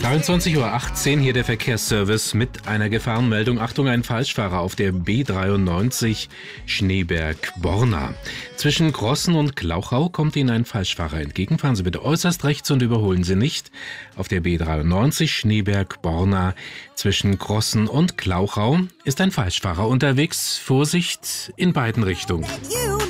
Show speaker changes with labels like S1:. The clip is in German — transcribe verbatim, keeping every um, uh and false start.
S1: dreiundzwanzig Uhr achtzehn, hier der Verkehrsservice mit einer Gefahrenmeldung. Achtung, ein Falschfahrer auf der B dreiundneunzig Schneeberg-Borna. Zwischen Grossen und Glauchau kommt Ihnen ein Falschfahrer entgegen. Fahren Sie bitte äußerst rechts und überholen Sie nicht. Auf der B dreiundneunzig Schneeberg-Borna zwischen Grossen und Glauchau ist ein Falschfahrer unterwegs. Vorsicht in beiden Richtungen.